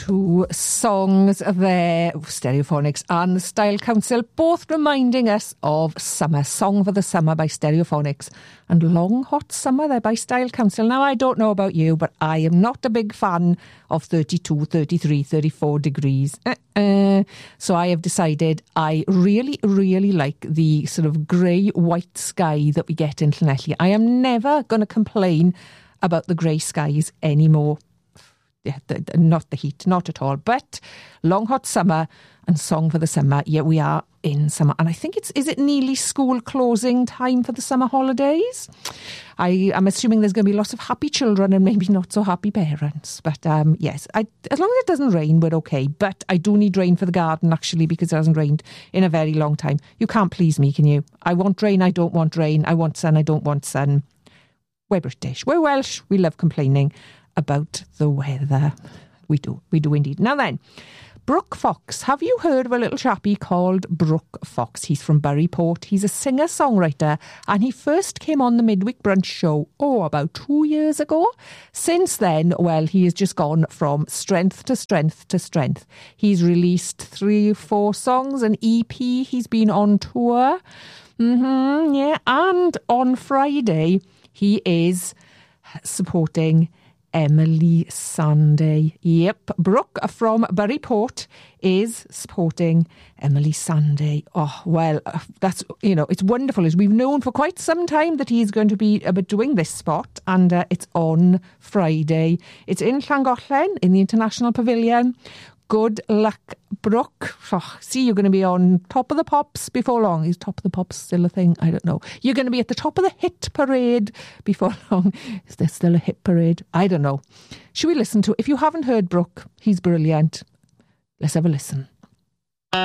Two songs there, Stereophonics and the Style Council, both reminding us of summer. Song for the Summer by Stereophonics and Long Hot Summer there by Style Council. Now, I don't know about you, but I am not a big fan of 32, 33, 34 degrees. So I have decided I really, really like the sort of grey-white sky that we get in Llanelli. I am never going to complain about the grey skies anymore. Yeah, not the heat, not at all. But Long Hot Summer and Song for the Summer. Yeah, we are in summer. And I think is it nearly school closing time for the summer holidays? I am assuming there's going to be lots of happy children and maybe not so happy parents. But yes, as long as it doesn't rain, we're okay. But I do need rain for the garden, actually, because it hasn't rained in a very long time. You can't please me, can you? I want rain, I don't want rain. I want sun, I don't want sun. We're British, we're Welsh, we love complaining about the weather. We do indeed. Now then, Brooke Fox. Have you heard of a little chappie called Brooke Fox? He's from Buryport. He's a singer-songwriter, and he first came on the Midweek Brunch show, about 2 years ago. Since then, well, he has just gone from strength to strength to strength. He's released 3 or 4 songs, an EP. He's been on tour. Yeah, and on Friday, he is supporting Emily Sandé. Yep, Brooke from Buryport is supporting Emily Sandé. Oh, well, that's, it's wonderful. As we've known for quite some time that he's going to be doing this spot, and it's on Friday. It's in Llangollen, in the International Pavilion. Good luck, Brooke. Oh, see, you're going to be on Top of the Pops before long. Is Top of the Pops still a thing? I don't know. You're going to be at the top of the hit parade before long. Is there still a hit parade? I don't know. Should we listen to it? If you haven't heard Brooke, he's brilliant. Let's have a listen.